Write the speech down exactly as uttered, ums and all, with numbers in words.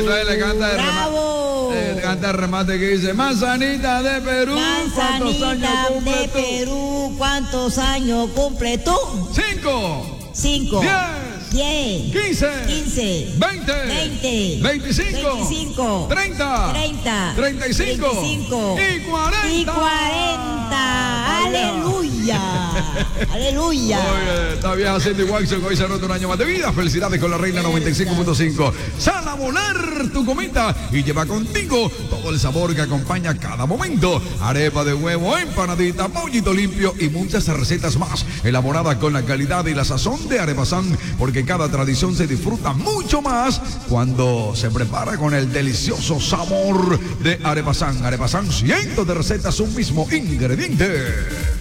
entonces le canta el ¡Bravo! remate, le canta el remate que dice, manzanita de Perú, ¿cuántos años Manzanita cumple de tú? Perú, ¿cuántos años cumple tú? Cinco, Cinco. diez, Diez. quince, Quince. veinte, Veinte. veinticinco, Veinticinco. treinta, Treinta. treinta y cinco, Treinta y cinco. y cuarenta. Y cuarenta. Aleluya. Aleluya. Oye, está vieja Cindy Watson, hoy se nota un año más de vida. Felicidades con la Reina noventa y cinco punto cinco. Sal a volar tu cometa y lleva contigo todo el sabor que acompaña cada momento. Arepa de huevo, empanadita, pollito limpio y muchas recetas más elaboradas con la calidad y la sazón de Arepazán, porque cada tradición se disfruta mucho más cuando se prepara con el delicioso sabor de Arepazán. Arepazán, cientos de recetas, un mismo ingrediente.